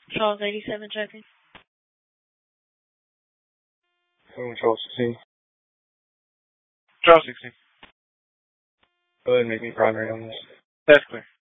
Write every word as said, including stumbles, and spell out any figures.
Charles eighty-seven checking. Going Charles sixteen. Charles sixteen. Go ahead and make me primary on this. That's clear.